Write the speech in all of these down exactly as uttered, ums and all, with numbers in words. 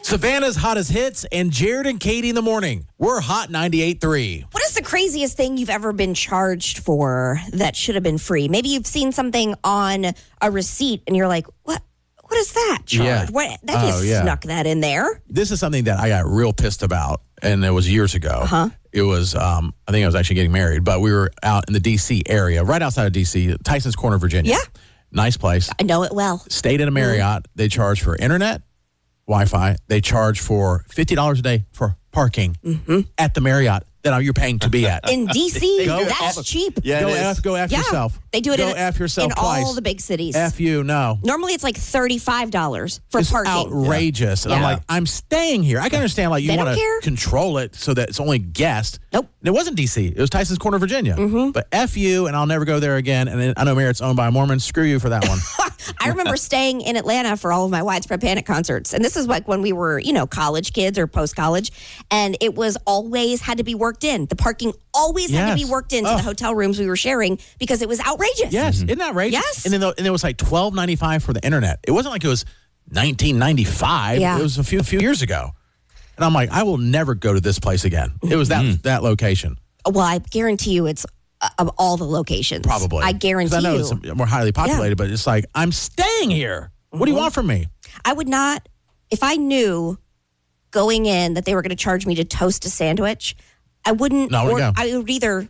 Savannah's hottest hits and Jared and Katie in the morning. We're Hot ninety-eight point three. What is the craziest thing you've ever been charged for that should have been free? Maybe you've seen something on a receipt and you're like, what? What is that charge? Yeah. What, that Oh, just yeah. snuck that in there. This is something that I got real pissed about, and it was years ago. Uh-huh. It was, um, I think I was actually getting married, but we were out in the D C area, right outside of D C, Tyson's Corner, Virginia. Yeah. Nice place. I know it well. Stayed in a Marriott. Mm. They charge for internet, Wi-Fi. They charge for fifty dollars a day for parking mm-hmm. at the Marriott that you're paying to be at. In D C, Go that's F- cheap. Yeah, go it is. F, go F Yeah. yourself. They do it go in, F yourself in twice. all the big cities. F you, no. Normally it's like thirty-five dollars for It's parking. outrageous. And I'm Yeah. like, I'm staying here. I can understand, like, you They don't want care. to control it so that it's only guests. Nope. And it wasn't D C. It was Tyson's Corner, Virginia. Mm-hmm. But F you, and I'll never go there again. And then I know Marriott's owned by a Mormon. Screw you for that one. I remember staying in Atlanta for all of my Widespread Panic concerts. And this is like when we were, you know, college kids or post-college. And it was always had to be worked in. The parking always had to be Yes. worked into Oh. the hotel rooms we were sharing because it was outrageous. Yes. Isn't that outrageous? Yes. And then the, and it was like twelve ninety-five for the internet. It wasn't like it was nineteen ninety-five. Yeah. It was a few few years ago. And I'm like, I will never go to this place again. It was that that location. Well, I guarantee you it's uh, of all the locations. Probably. I guarantee 'Cause I know you. it's more highly populated, Yeah. but it's like, I'm staying here. What do you want from me? I would not, if I knew going in that they were going to charge me to toast a sandwich, I wouldn't, No, I wouldn't or go. I would either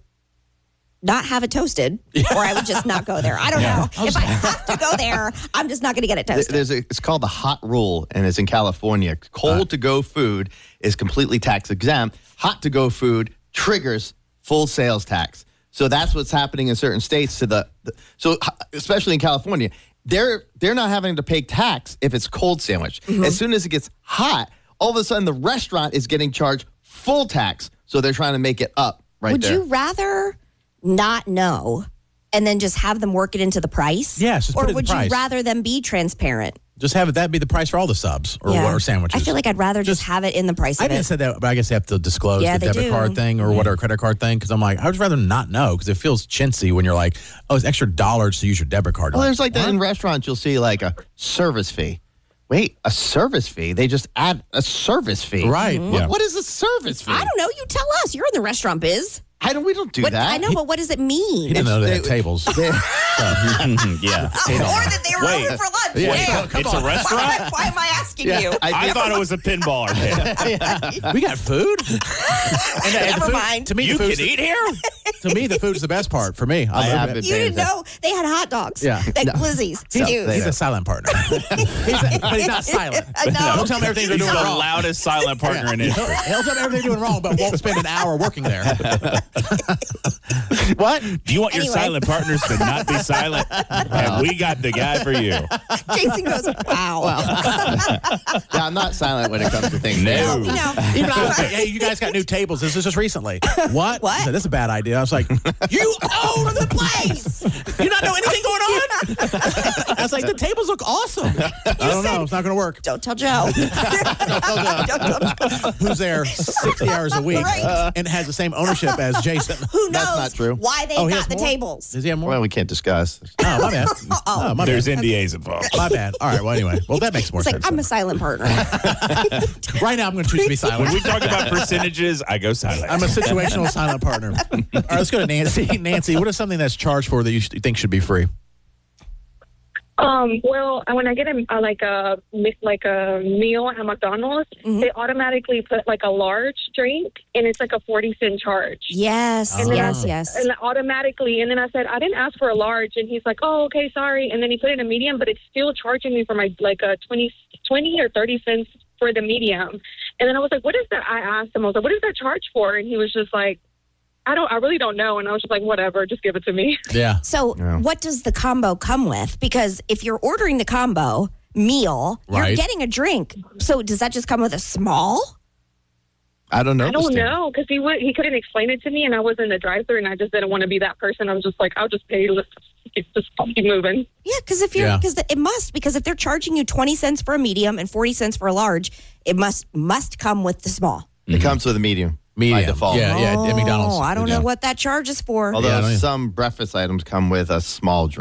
not have it toasted or I would just not go there. I don't know. If I have to go there, I'm just not going to get it Th- toasted. There's a, it's called the hot rule, and it's in California. Cold to go food is completely tax exempt. Hot to go food triggers full sales tax. So that's what's happening in certain states. To the, the so h- especially in California, they're they're not having to pay tax if it's cold sandwich. As soon as it gets hot, all of a sudden the restaurant is getting charged full tax. So they're trying to make it up right Would there. you rather not know and then just have them work it into the price? Yes, just Or put it in the would price. you rather them be transparent? Just have it, that be the price for all the subs or, what, or sandwiches. I feel like I'd rather just, Just- have it in the price I of didn't it. say that, but I guess they have to disclose Yeah, the they debit do. card thing or whatever, credit card thing. Because I'm like, I would rather not know because it feels chintzy when you're like, oh, it's extra dollars to use your debit card. Well, You're there's like that what? in restaurants. You'll see like a service fee. Wait, a service fee? They just add a service fee. Right, What- yeah. what is a service fee? I don't know. You tell us. You're in the restaurant biz. I don't. We don't do What, that. I know, but what does it mean? He didn't know they had They- tables. They- yeah. Or that they were Wait. over for lunch. Yeah. Yeah. Come It's on. a restaurant? Why, why am I asking Yeah, you? I I think- thought it was a pinball arcade. We got food. And, and Never food- mind. To me, You the can food's, eat here? to me, the food's the best part. For me, I have it. been You paying didn't attention. know they had hot dogs. Yeah. Like Lizzie's. He's, Excuse. he's a silent partner. he's a, but he's not silent. I know. Don't tell me everything they're He's doing the wrong. loudest silent partner in He'll, history. he'll tell me everything they're doing wrong, but won't spend an hour working there. What? Do you want your Anyway. silent partners to not be silent? And we got the guy for you. Jason goes, wow. Yeah, I'm not silent when it comes to things. No. You know, Even I was like, hey, you guys got new tables. This is just recently. What? What? I said, this is a bad idea. I was like, you own the place. You not know anything going on? I was like, the tables look awesome. I don't know. It's not going to work. don't tell Joe. Don't tell Joe. Who's there sixty hours a week Right. and has the same ownership as Jason? Who knows That's not true. why they Oh, he got has the more? tables? Does he have more? Well, we can't discuss. Oh, my bad. Oh, my There's bad. N D As involved. My bad. All right. Well, anyway. Well, that makes more It's like, sense. I'm a silent partner. right now, I'm going to choose to be When silent. we talk about percentages, I go silent. I'm a situational silent partner. All right, let's go to Nancy. Nancy, what is something that's charged for that you sh- think should be free? Um, well, when I get a, a like a like a meal at McDonald's, Mhm. they automatically put like a large drink, and it's like a forty cent charge. Yes, Oh. yes, yes. And automatically, and then I said I didn't ask for a large, and he's like, "Oh, okay, sorry." And then he put in a medium, but it's still charging me for my like a twenty, twenty or thirty cents for the medium. And then I was like, "What is that?" I asked him, I was like, "What is that charge for?" And he was just like, I don't, I really don't know. And I was just like, whatever, just give it to me. Yeah. So, Yeah. what does the combo come with? Because if you're ordering the combo meal, Right. you're getting a drink. So, does that just come with a small? I don't know. I don't know because he would, he couldn't explain it to me, and I was in the drive-thru, and I just didn't want to be that person. I was just like, I'll just pay. Let's just keep moving. Yeah, because if you're Yeah. because it must because if they're charging you twenty cents for a medium and forty cents for a large, it must must come with the small. It comes with a medium. Medium. By default. Yeah, yeah, at McDonald's. Oh, I don't Yeah. know what that charge is for. Although Yeah, I don't either. some breakfast items come with a small drink.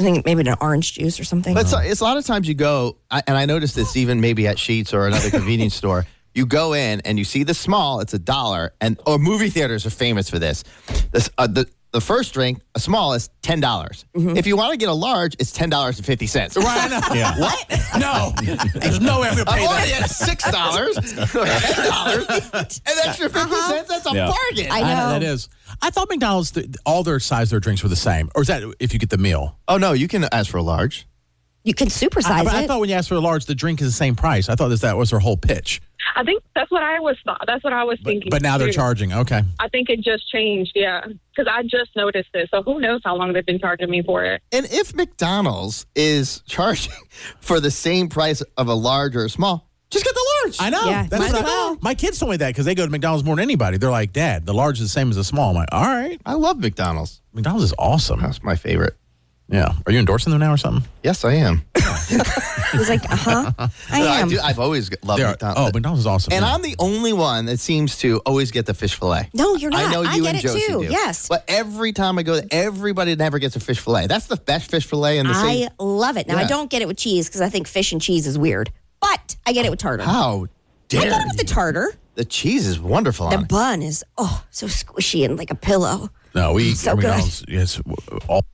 think maybe an orange juice or something. But it's, it's a lot of times you go, I, and I noticed this even maybe at Sheetz or another convenience store. You go in and you see the small, it's a dollar, and or movie theaters are famous for this. This uh, the the first drink, a small, is ten dollars. Mm-hmm. If you want to get a large, it's ten dollars and fifty cents. Right? I know. Yeah. What? No. There's no way I'm going to I'm pay already that. at six dollars, ten dollars, an extra fifty cents. That's a Yeah. bargain. I I know know. that is. I thought McDonald's, th- all their size, their drinks were the same. Or is that if you get the meal? Oh no, you can ask for a large. You can supersize I, but I it. thought when you asked for a large, the drink is the same price. I thought that, that was their whole pitch. I think that's what I was thought. That's what I was But, thinking. but now they're too. charging. Okay. I think it just changed, yeah. Because I just noticed this. So who knows how long they've been charging me for it. And if McDonald's is charging for the same price of a large or a small, just get the large. I know. Yeah, That's might what as I- well. My kids told me that because they go to McDonald's more than anybody. They're like, Dad, the large is the same as the small. I'm like, all right. I love McDonald's. McDonald's is awesome. That's my favorite. Yeah. Are you endorsing them now or something? Yes, I am. He's like, uh huh. I am. do, I've always loved They are- McDonald's. oh, McDonald's is awesome. And Yeah. I'm the only one that seems to always get the fish fillet. No, you're not. I know you get and it Josie too. do. Yes. But every time I go there, everybody never gets a fish fillet. That's the best fish fillet in the I city. love it. Now, I Yeah. don't get it with cheese because I think fish and cheese is weird. But I get it with tartar. How I dare get it with the you. tartar. The cheese is wonderful The on it. bun is, oh, so squishy and like a pillow. No, we eat So good. McDonald's. Yes, all